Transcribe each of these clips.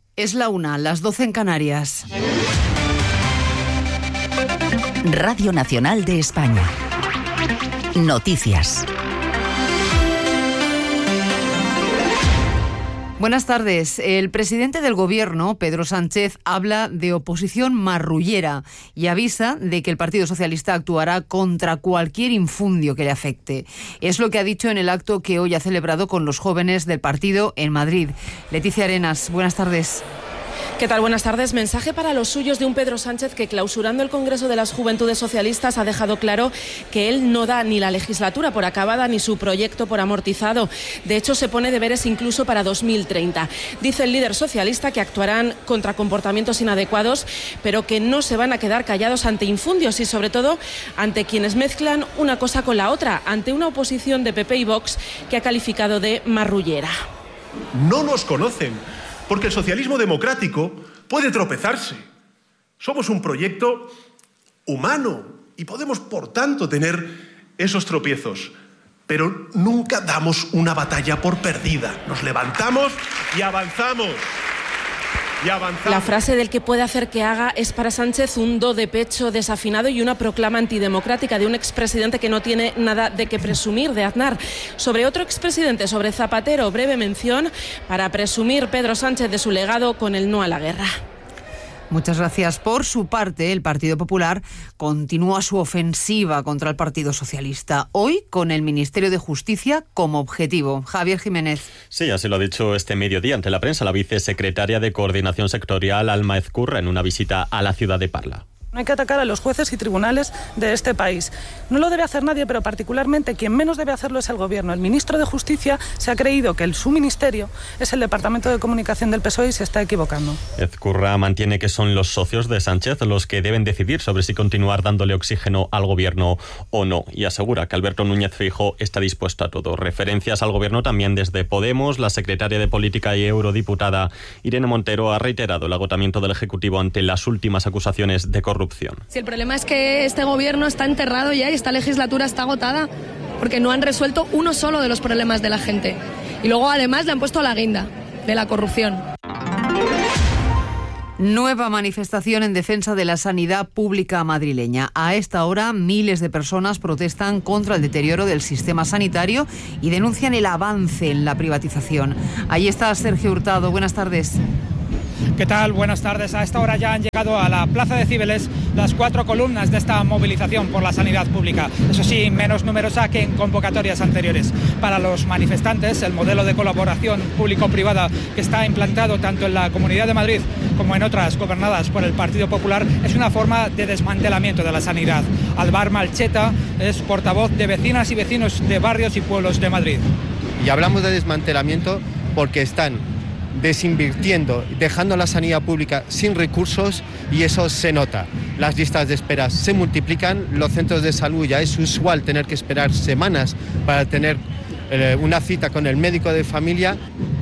Es la 1, las 12 en Canarias. Radio Nacional de España. Noticias. Buenas tardes. El presidente del Gobierno, Pedro Sánchez, habla de oposición marrullera y avisa de que el Partido Socialista actuará contra cualquier infundio que le afecte. Es lo que ha dicho en el acto que hoy ha celebrado con los jóvenes del partido en Madrid. Leticia Arenas, buenas tardes. ¿Qué tal? Buenas tardes. Mensaje para los suyos de un Pedro Sánchez que, clausurando el Congreso de las Juventudes Socialistas, ha dejado claro que él no da ni la legislatura por acabada ni su proyecto por amortizado. De hecho, se pone deberes incluso para 2030. Dice el líder socialista que actuarán contra comportamientos inadecuados, pero que no se van a quedar callados ante infundios y, sobre todo, ante quienes mezclan una cosa con la otra, ante una oposición de PP y Vox que ha calificado de marrullera. No nos conocen, porque el socialismo democrático puede tropezarse. Somos un proyecto humano y podemos, por tanto, tener esos tropiezos. Pero nunca damos una batalla por perdida. Nos levantamos y avanzamos. La frase del que puede hacer que haga es para Sánchez un do de pecho desafinado y una proclama antidemocrática de un expresidente que no tiene nada de qué presumir, de Aznar. Sobre otro expresidente, sobre Zapatero, breve mención para presumir Pedro Sánchez de su legado con el no a la guerra. Muchas gracias. Por su parte, el Partido Popular continúa su ofensiva contra el Partido Socialista, hoy con el Ministerio de Justicia como objetivo. Javier Jiménez. Sí, así lo ha dicho este mediodía ante la prensa la vicesecretaria de Coordinación Sectorial, Alma Ezcurra, en una visita a la ciudad de Parla. No hay que atacar a los jueces y tribunales de este país. No lo debe hacer nadie, pero particularmente quien menos debe hacerlo es el Gobierno. El ministro de Justicia se ha creído que su ministerio es el Departamento de Comunicación del PSOE y se está equivocando. Ezcurra mantiene que son los socios de Sánchez los que deben decidir sobre si continuar dándole oxígeno al Gobierno o no, y asegura que Alberto Núñez Feijóo está dispuesto a todo. Referencias al Gobierno también desde Podemos. La secretaria de Política y eurodiputada Irene Montero ha reiterado el agotamiento del Ejecutivo ante las últimas acusaciones de corrupción. Si el problema es que este gobierno está enterrado ya y esta legislatura está agotada porque no han resuelto uno solo de los problemas de la gente. Y luego además le han puesto la guinda de la corrupción. Nueva manifestación en defensa de la sanidad pública madrileña. A esta hora, miles de personas protestan contra el deterioro del sistema sanitario y denuncian el avance en la privatización. Ahí está Sergio Hurtado. Buenas tardes. ¿Qué tal? Buenas tardes. A esta hora ya han llegado a la Plaza de Cibeles las 4 columnas de esta movilización por la sanidad pública. Eso sí, menos numerosa que en convocatorias anteriores. Para los manifestantes, el modelo de colaboración público-privada que está implantado tanto en la Comunidad de Madrid como en otras gobernadas por el Partido Popular es una forma de desmantelamiento de la sanidad. Alvar Malcheta es portavoz de vecinas y vecinos de barrios y pueblos de Madrid. Y hablamos de desmantelamiento porque están desinvirtiendo, dejando la sanidad pública sin recursos y eso se nota. Las listas de espera se multiplican, los centros de salud ya es usual tener que esperar semanas para tener una cita con el médico de familia.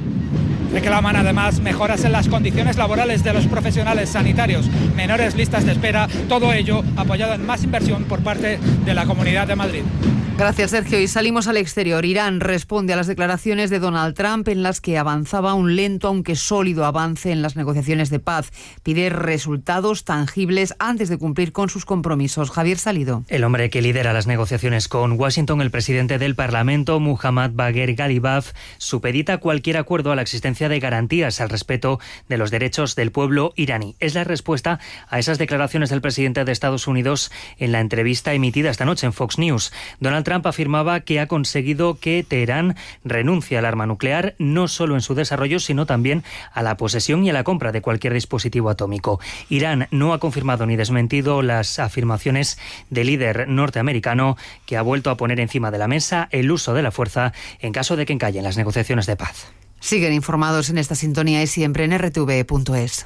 Reclaman además mejoras en las condiciones laborales de los profesionales sanitarios, menores listas de espera, todo ello apoyado en más inversión por parte de la Comunidad de Madrid. Gracias, Sergio. Y salimos al exterior. Irán responde a las declaraciones de Donald Trump en las que avanzaba un lento aunque sólido avance en las negociaciones de paz. Pide resultados tangibles antes de cumplir con sus compromisos. Javier Salido. El hombre que lidera las negociaciones con Washington, el presidente del Parlamento, Muhammad Bagher Ghalibaf, supedita cualquier acuerdo a la existencia de garantías al respeto de los derechos del pueblo iraní. Es la respuesta a esas declaraciones del presidente de Estados Unidos en la entrevista emitida esta noche en Fox News. Donald Trump afirmaba que ha conseguido que Teherán renuncie al arma nuclear, no solo en su desarrollo, sino también a la posesión y a la compra de cualquier dispositivo atómico. Irán no ha confirmado ni desmentido las afirmaciones del líder norteamericano, que ha vuelto a poner encima de la mesa el uso de la fuerza en caso de que encallen las negociaciones de paz. Siguen informados en esta sintonía y siempre en rtv.es.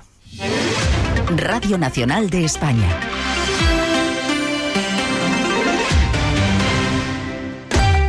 Radio Nacional de España.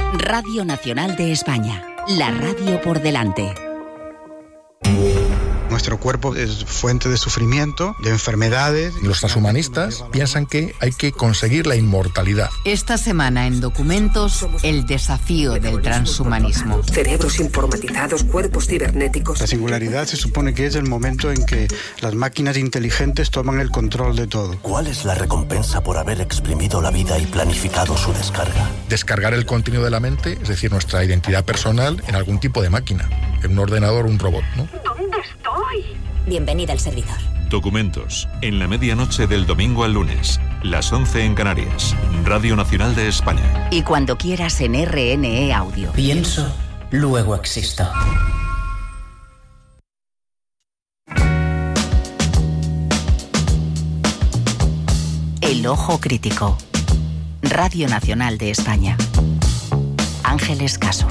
Radio Nacional de España, la radio por delante. Nuestro cuerpo es fuente de sufrimiento, de enfermedades. Los transhumanistas piensan que hay que conseguir la inmortalidad. Esta semana en Documentos, el desafío del transhumanismo. Cerebros informatizados, cuerpos cibernéticos. La singularidad se supone que es el momento en que las máquinas inteligentes toman el control de todo. ¿Cuál es la recompensa por haber exprimido la vida y planificado su descarga? Descargar el contenido de la mente, es decir, nuestra identidad personal, en algún tipo de máquina, en un ordenador o un robot, ¿no? ¿Dónde estoy? Bienvenida al servidor. Documentos, en la medianoche del domingo al lunes, las 11 en Canarias, Radio Nacional de España. Y cuando quieras en RNE Audio. Pienso, luego existo. El Ojo Crítico. Radio Nacional de España. Ángeles Caso.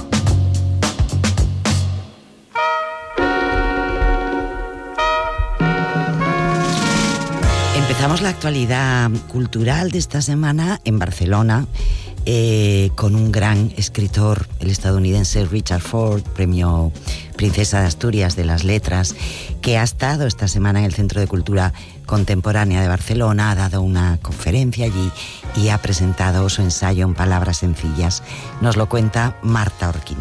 Empezamos la actualidad cultural de esta semana en Barcelona con un gran escritor, el estadounidense Richard Ford, premio Princesa de Asturias de las Letras, que ha estado esta semana en el Centro de Cultura Contemporánea de Barcelona, ha dado una conferencia allí y ha presentado su ensayo en palabras sencillas. Nos lo cuenta Marta Orquín.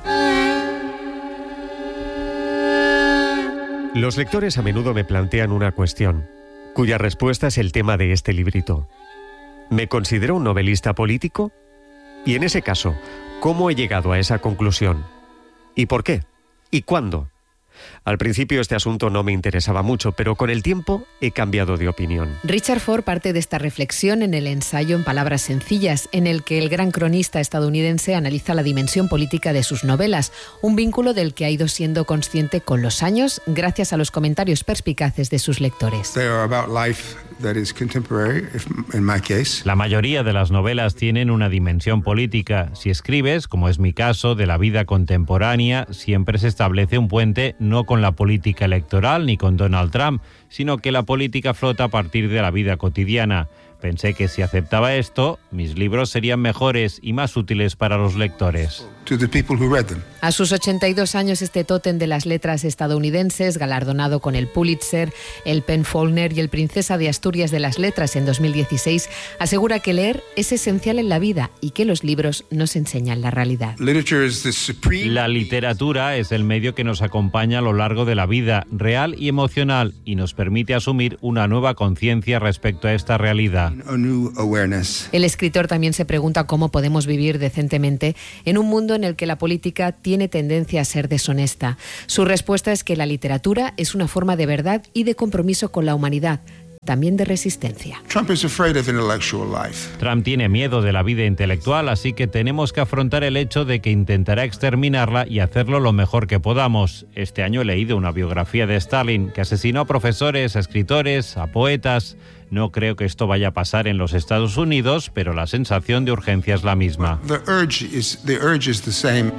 Los lectores a menudo me plantean una cuestión, cuya respuesta es el tema de este librito. ¿Me considero un novelista político? Y en ese caso, ¿cómo he llegado a esa conclusión? ¿Y por qué? ¿Y cuándo? Al principio este asunto no me interesaba mucho, pero con el tiempo he cambiado de opinión. Richard Ford parte de esta reflexión en el ensayo En palabras sencillas, en el que el gran cronista estadounidense analiza la dimensión política de sus novelas, un vínculo del que ha ido siendo consciente con los años gracias a los comentarios perspicaces de sus lectores. La mayoría de las novelas tienen una dimensión política. Si escribes, como es mi caso, de la vida contemporánea, siempre se establece un puente no con la política electoral ni con Donald Trump, sino que la política flota a partir de la vida cotidiana. Pensé que si aceptaba esto, mis libros serían mejores y más útiles para los lectores. A sus 82 años, este tótem de las letras estadounidenses, galardonado con el Pulitzer, el PEN Faulkner y el Princesa de Asturias de las Letras en 2016, asegura que leer es esencial en la vida y que los libros nos enseñan la realidad. La literatura es el medio que nos acompaña a lo largo de la vida, real y emocional, y nos permite asumir una nueva conciencia respecto a esta realidad. El escritor también se pregunta cómo podemos vivir decentemente en un mundo en el que la política tiene tendencia a ser deshonesta. Su respuesta es que la literatura es una forma de verdad y de compromiso con la humanidad, también de resistencia. Trump tiene miedo de la vida intelectual, así que tenemos que afrontar el hecho de que intentará exterminarla y hacerlo lo mejor que podamos. Este año he leído una biografía de Stalin que asesinó a profesores, a escritores, a poetas. No creo que esto vaya a pasar en los Estados Unidos, pero la sensación de urgencia es la misma. The urge is the same.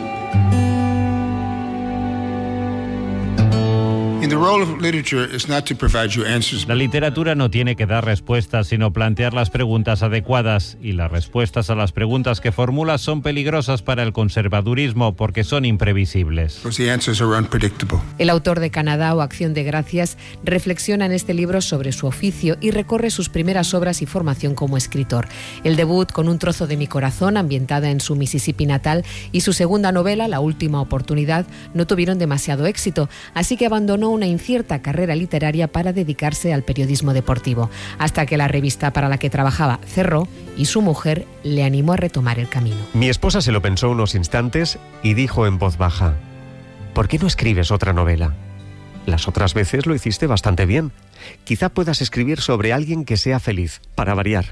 La literatura no tiene que dar respuestas, sino plantear las preguntas adecuadas, y las respuestas a las preguntas que formula son peligrosas para el conservadurismo porque son imprevisibles. El autor de Canadá o Acción de Gracias reflexiona en este libro sobre su oficio y recorre sus primeras obras y formación como escritor. El debut con Un trozo de mi corazón, ambientada en su Mississippi natal, y su segunda novela, La última oportunidad, no tuvieron demasiado éxito, así que abandonó una incierta carrera literaria para dedicarse al periodismo deportivo, hasta que la revista para la que trabajaba cerró y su mujer le animó a retomar el camino. Mi esposa se lo pensó unos instantes y dijo en voz baja: ¿por qué no escribes otra novela? Las otras veces lo hiciste bastante bien. Quizá puedas escribir sobre alguien que sea feliz, para variar.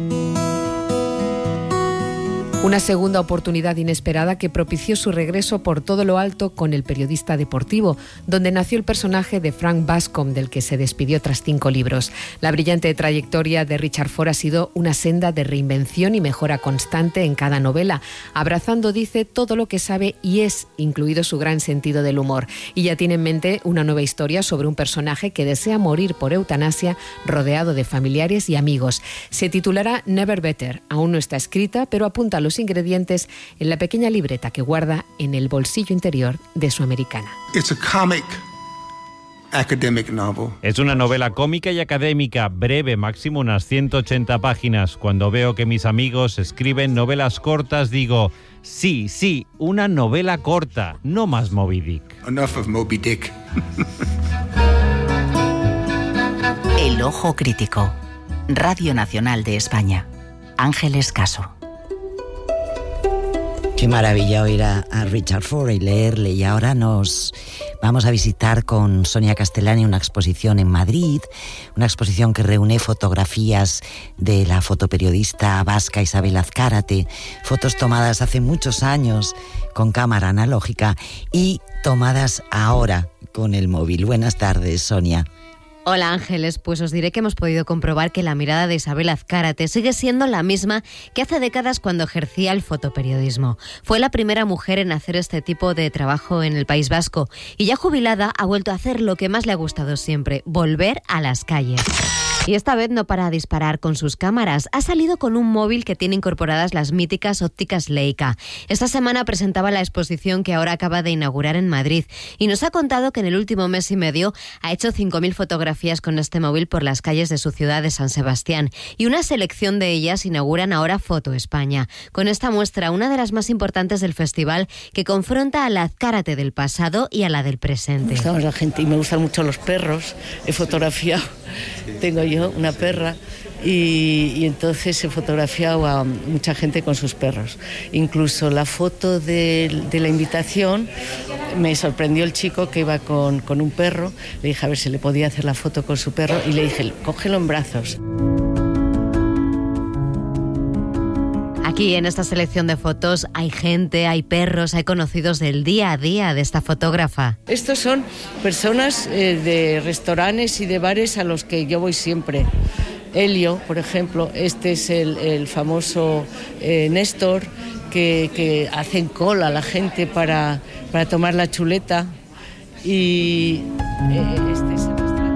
Una segunda oportunidad inesperada que propició su regreso por todo lo alto con El periodista deportivo, donde nació el personaje de Frank Bascom, del que se despidió tras 5 libros. La brillante trayectoria de Richard Ford ha sido una senda de reinvención y mejora constante en cada novela, abrazando, dice, todo lo que sabe y es, incluido su gran sentido del humor. Y ya tiene en mente una nueva historia sobre un personaje que desea morir por eutanasia rodeado de familiares y amigos. Se titulará Never Better. Aún no está escrita, pero apunta a los ingredientes en la pequeña libreta que guarda en el bolsillo interior de su americana. academic novel. Es una novela cómica y académica, breve, máximo unas 180 páginas. Cuando veo que mis amigos escriben novelas cortas, digo, sí, una novela corta, no más Moby Dick. Enough of Moby Dick. El Ojo Crítico. Radio Nacional de España. Ángeles Caso. Qué maravilla oír a Richard Ford y leerle. Y ahora nos vamos a visitar con Sonia Castellani una exposición en Madrid, una exposición que reúne fotografías de la fotoperiodista vasca Isabel Azcárate, fotos tomadas hace muchos años con cámara analógica y tomadas ahora con el móvil. Buenas tardes, Sonia. Hola Ángeles, pues os diré que hemos podido comprobar que la mirada de Isabel Azcárate sigue siendo la misma que hace décadas cuando ejercía el fotoperiodismo. Fue la primera mujer en hacer este tipo de trabajo en el País Vasco y ya jubilada ha vuelto a hacer lo que más le ha gustado siempre, volver a las calles. Y esta vez no para disparar con sus cámaras, ha salido con un móvil que tiene incorporadas las míticas ópticas Leica. Esta semana presentaba la exposición que ahora acaba de inaugurar en Madrid y nos ha contado que en el último mes y medio ha hecho 5.000 fotografías con este móvil por las calles de su ciudad de San Sebastián y una selección de ellas inauguran ahora Foto España. Con esta muestra, una de las más importantes del festival que confronta a la Azcárate del pasado y a la del presente. Me gusta la gente y me gustan mucho los perros, he fotografiado. Tengo yo una perra y entonces he fotografiado a mucha gente con sus perros. Incluso la foto de la invitación, me sorprendió el chico que iba con un perro. Le dije a ver si le podía hacer la foto con su perro y le dije, cógelo en brazos. Aquí en esta selección de fotos hay gente, hay perros, hay conocidos del día a día de esta fotógrafa. Estos son personas de restaurantes y de bares a los que yo voy siempre. Helio, por ejemplo, este es el famoso Néstor, que hacen cola a la gente para tomar la chuleta. Y este es...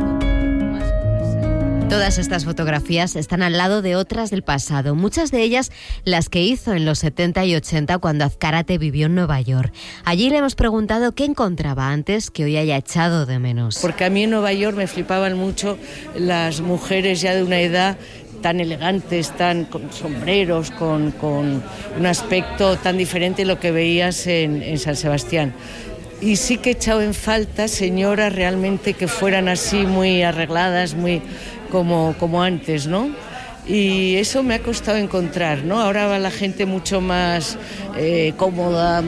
Todas estas fotografías están al lado de otras del pasado, muchas de ellas las que hizo en los 70 y 80 cuando Azcárate vivió en Nueva York. Allí le hemos preguntado qué encontraba antes que hoy haya echado de menos. Porque a mí en Nueva York me flipaban mucho las mujeres ya de una edad tan elegantes, tan con sombreros, con un aspecto tan diferente de lo que veías en San Sebastián. Y sí que he echado en falta señoras realmente que fueran así muy arregladas, muy como antes, ¿no? Y eso me ha costado encontrar, ¿no? Ahora va la gente mucho más cómoda.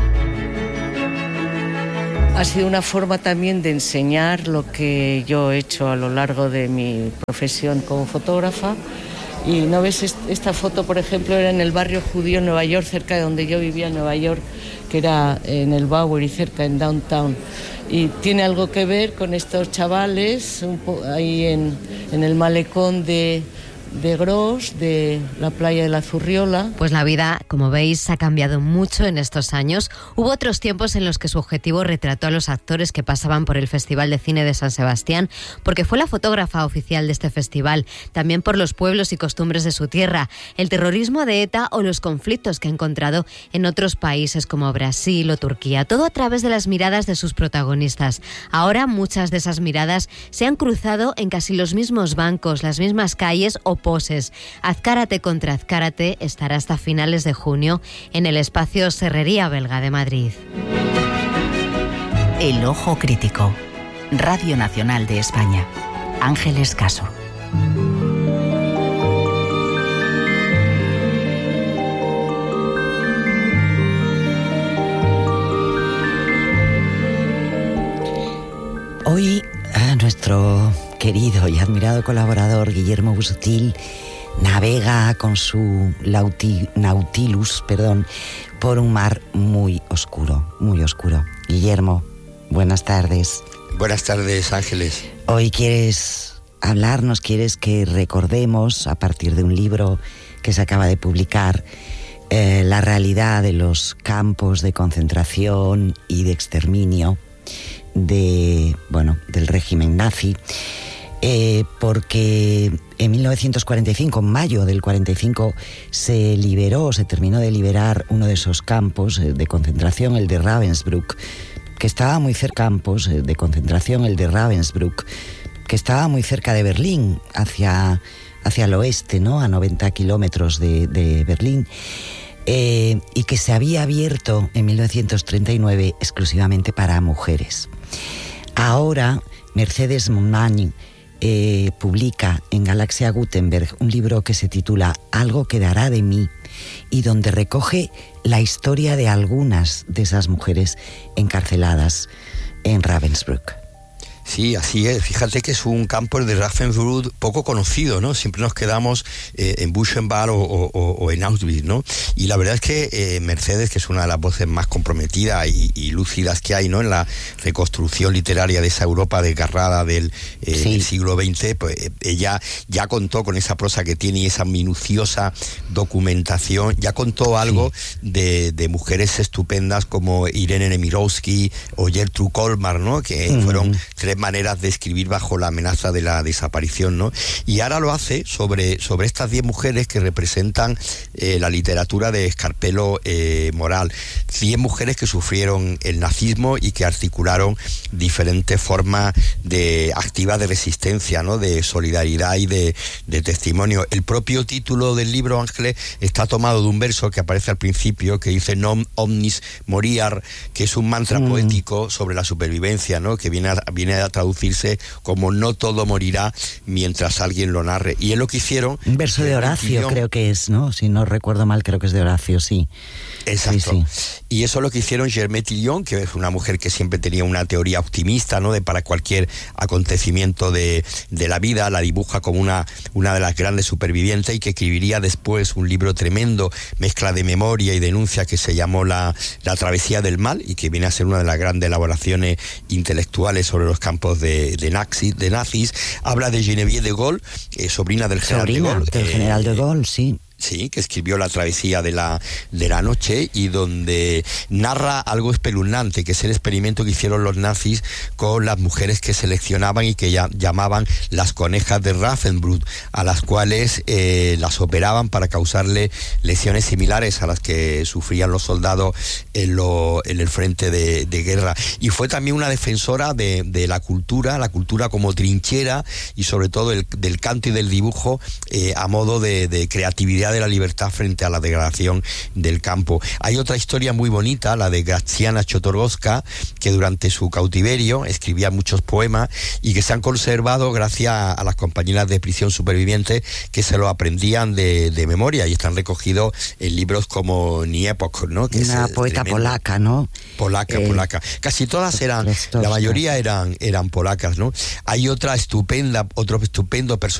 Ha sido una forma también de enseñar lo que yo he hecho a lo largo de mi profesión como fotógrafa. Y no ves, esta foto, por ejemplo, era en el barrio judío en Nueva York, cerca de donde yo vivía en Nueva York, que era en el Bowery, cerca en Downtown. Y tiene algo que ver con estos chavales ahí en el malecón de Gros, de la playa de la Zurriola. Pues la vida, como veis, ha cambiado mucho en estos años. Hubo otros tiempos en los que su objetivo retrató a los actores que pasaban por el Festival de Cine de San Sebastián, porque fue la fotógrafa oficial de este festival, también por los pueblos y costumbres de su tierra, el terrorismo de ETA o los conflictos que ha encontrado en otros países como Brasil o Turquía, todo a través de las miradas de sus protagonistas. Ahora muchas de esas miradas se han cruzado en casi los mismos bancos, las mismas calles o poses. Azcárate contra Azcárate estará hasta finales de junio en el espacio Serrería Belga de Madrid. El Ojo Crítico. Radio Nacional de España. Ángeles Caso. Hoy a nuestro querido y admirado colaborador Guillermo Busutil navega con su Nautilus, por un mar muy oscuro, muy oscuro. Guillermo, buenas tardes. Buenas tardes, Ángeles. Hoy quieres hablarnos, quieres que recordemos, a partir de un libro que se acaba de publicar, la realidad de los campos de concentración y de exterminio del régimen nazi, porque en 1945, en mayo del 45, se terminó de liberar uno de esos campos de concentración, el de Ravensbrück, que estaba muy cerca, campos de concentración, el de Ravensbrück, que estaba muy cerca de Berlín, hacia el oeste, ¿no? A 90 kilómetros de Berlín, y que se había abierto en 1939 exclusivamente para mujeres. Ahora, Mercedes Manning publica en Galaxia Gutenberg un libro que se titula Algo quedará de mí, y donde recoge la historia de algunas de esas mujeres encarceladas en Ravensbrück. Sí, así es. Fíjate que es un campo, el de Ravensbrück, poco conocido, ¿no? Siempre nos quedamos en Buchenwald o en Auschwitz, ¿no? Y la verdad es que Mercedes, que es una de las voces más comprometidas y lúcidas que hay, ¿no? En la reconstrucción literaria de esa Europa desgarrada del siglo XX, pues ella ya contó con esa prosa que tiene y esa minuciosa documentación, ya contó algo de mujeres estupendas como Irene Nemirovsky o Gertrude Kolmar, ¿no? Que fueron tres maneras de escribir bajo la amenaza de la desaparición, ¿no? Y ahora lo hace sobre estas 10 mujeres que representan la literatura de Scarpello Moral. 10 mujeres que sufrieron el nazismo y que articularon diferentes formas activas de resistencia, ¿no? De solidaridad y de testimonio. El propio título del libro, Ángeles, está tomado de un verso que aparece al principio, que dice Non omnis moriar, que es un mantra poético sobre la supervivencia, ¿no? Que viene a traducirse como no todo morirá mientras alguien lo narre. Y es lo que hicieron... Un verso de Horacio, creo que es, ¿no? Si no recuerdo mal, creo que es de Horacio, sí. Exacto. Sí. Y eso es lo que hicieron Germaine Tillion, que es una mujer que siempre tenía una teoría optimista, ¿no? Para cualquier acontecimiento de la vida, la dibuja como una de las grandes supervivientes, y que escribiría después un libro tremendo, mezcla de memoria y denuncia, que se llamó La travesía del mal, y que viene a ser una de las grandes elaboraciones intelectuales sobre los campos de nazis. Habla de Geneviève de Gaulle, sobrina del general de Gaulle. Del general de Gaulle, sí. Sí, que escribió La travesía de la noche, y donde narra algo espeluznante, que es el experimento que hicieron los nazis con las mujeres que seleccionaban y que llamaban las conejas de Ravensbrück, a las cuales las operaban para causarle lesiones similares a las que sufrían los soldados en el frente de guerra. Y fue también una defensora de la cultura como trinchera, y sobre todo del canto y del dibujo a modo de creatividad de la libertad frente a la degradación del campo. Hay otra historia muy bonita, la de Graziana Chotorgowska, que durante su cautiverio escribía muchos poemas y que se han conservado gracias a las compañeras de prisión supervivientes, que se lo aprendían de memoria, y están recogidos en libros como Niepok, ¿no? Que una poeta polaca, ¿no? Polaca. Casi todas la mayoría eran polacas, ¿no? Hay otro estupendo personaje